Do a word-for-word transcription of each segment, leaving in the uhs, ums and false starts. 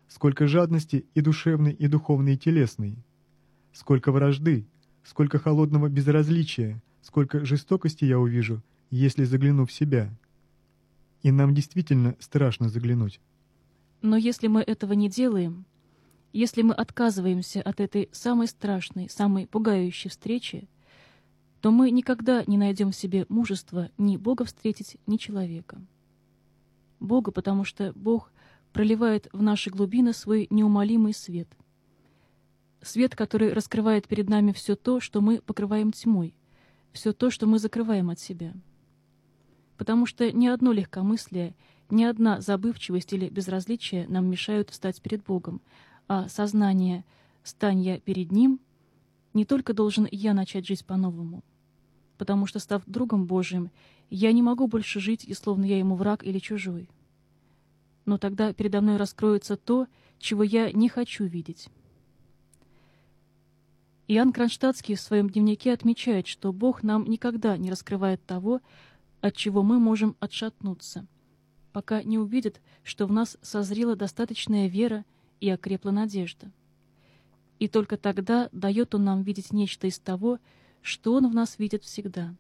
сколько жадности и душевной, и духовной, и телесной, сколько вражды, сколько холодного безразличия, сколько жестокости я увижу, если загляну в себя. И нам действительно страшно заглянуть. Но если мы этого не делаем, если мы отказываемся от этой самой страшной, самой пугающей встречи, то мы никогда не найдем в себе мужества ни Бога встретить, ни человека. Бога, потому что Бог проливает в наши глубины свой неумолимый свет. Свет, который раскрывает перед нами все то, что мы покрываем тьмой, все то, что мы закрываем от себя. Потому что ни одно легкомыслие, ни одна забывчивость или безразличие нам мешают встать перед Богом, а сознание «стань я перед Ним» не только должен я начать жить по-новому, потому что, став другом Божиим, я не могу больше жить, и словно я Ему враг или чужой. Но тогда передо мной раскроется то, чего я не хочу видеть. Иоанн Кронштадтский в своем дневнике отмечает, что Бог нам никогда не раскрывает того, от чего мы можем отшатнуться, пока не увидит, что в нас созрела достаточная вера и окрепла надежда. И только тогда дает Он нам видеть нечто из того, что Он в нас видит всегда.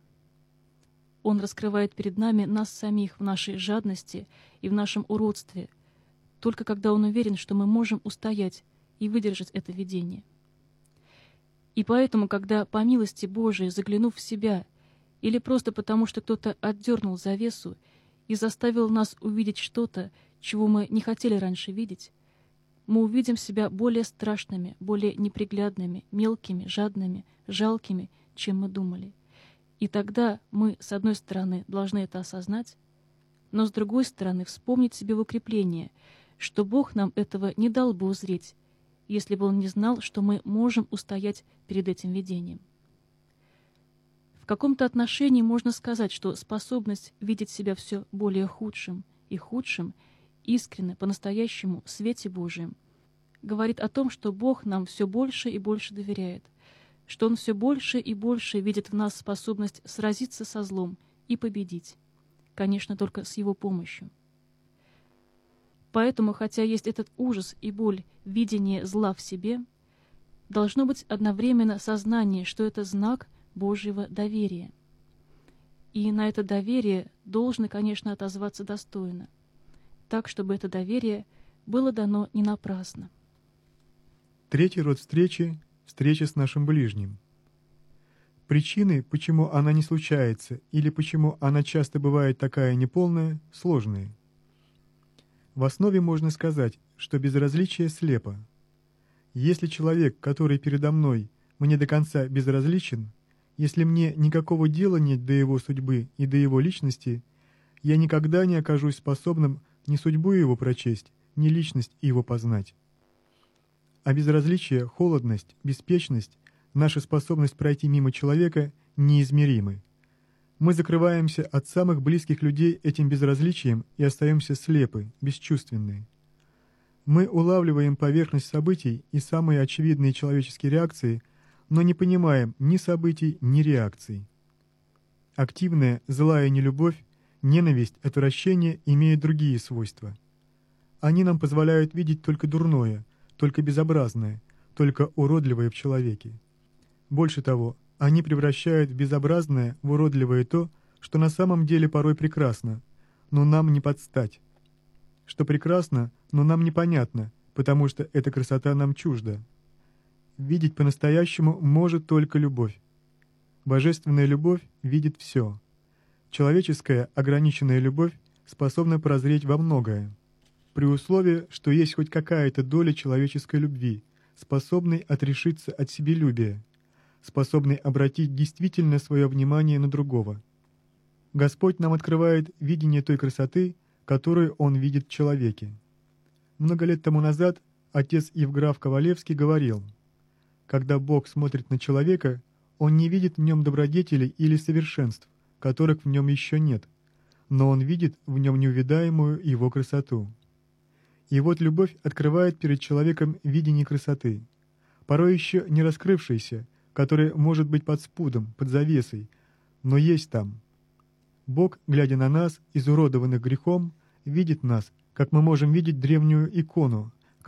Он раскрывает перед нами нас самих в нашей жадности и в нашем уродстве, только когда Он уверен, что мы можем устоять и выдержать это видение. И поэтому, когда по милости Божией, заглянув в себя, или просто потому, что кто-то отдернул завесу и заставил нас увидеть что-то, чего мы не хотели раньше видеть, мы увидим себя более страшными, более неприглядными, мелкими, жадными, жалкими, чем мы думали. И тогда мы, с одной стороны, должны это осознать, но с другой стороны вспомнить себе в укрепление, что Бог нам этого не дал бы узреть, если бы Он не знал, что мы можем устоять перед этим видением. В каком-то отношении можно сказать, что способность видеть себя все более худшим и худшим, искренне, по-настоящему, в свете Божием, говорит о том, что Бог нам все больше и больше доверяет, что Он все больше и больше видит в нас способность сразиться со злом и победить, конечно, только с Его помощью. Поэтому, хотя есть этот ужас и боль видения зла в себе, должно быть одновременно сознание, что это знак Божьего доверия. И на это доверие должны, конечно, отозваться достойно, так, чтобы это доверие было дано не напрасно. Третий род встречи — встреча с нашим ближним. Причины, почему она не случается или почему она часто бывает такая неполная, сложные. В основе можно сказать, что безразличие слепо. Если человек, который передо мной, мне до конца безразличен, если мне никакого дела нет до его судьбы и до его личности, я никогда не окажусь способным ни судьбу его прочесть, ни личность его познать. А безразличие, холодность, беспечность, наша способность пройти мимо человека неизмеримы. Мы закрываемся от самых близких людей этим безразличием и остаемся слепы, бесчувственны. Мы улавливаем поверхность событий и самые очевидные человеческие реакции, но не понимаем ни событий, ни реакций. Активная, злая нелюбовь, ненависть, отвращение имеют другие свойства. Они нам позволяют видеть только дурное, только безобразное, только уродливое в человеке. Больше того, они превращают в безобразное, в уродливое то, что на самом деле порой прекрасно, но нам не подстать. Что прекрасно, но нам непонятно, потому что эта красота нам чужда. Видеть по-настоящему может только любовь. Божественная любовь видит все. Человеческая ограниченная любовь способна прозреть во многое, при условии, что есть хоть какая-то доля человеческой любви, способной отрешиться от себелюбия, способный обратить действительно свое внимание на другого. Господь нам открывает видение той красоты, которую Он видит в человеке. Много лет тому назад отец Евграф Ковалевский говорил: когда Бог смотрит на человека, Он не видит в нем добродетелей или совершенств, которых в нем еще нет, но Он видит в нем неувидаемую Его красоту. И вот любовь открывает перед человеком видение красоты, порой еще не раскрывшейся, которая может быть под спудом, под завесой, но есть там. Бог, глядя на нас, изуродованных грехом, видит нас, как мы можем видеть древнюю икону,